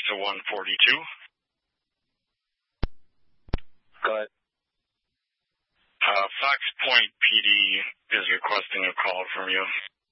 to 142. Go ahead. Fox Point PD is requesting a call from you.